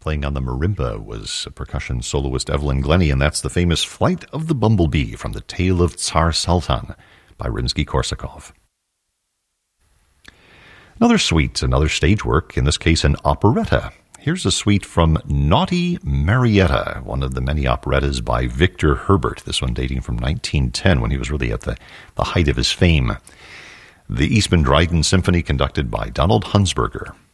Playing on the marimba was percussion soloist Evelyn Glennie, and that's the famous Flight of the Bumblebee from The Tale of Tsar Sultan by Rimsky-Korsakov. Another suite, another stage work, in this case an operetta. Here's a suite from Naughty Marietta, one of the many operettas by Victor Herbert, this one dating from 1910 when he was really at the height of his fame. The Eastman Dryden Symphony conducted by Donald Hunsberger.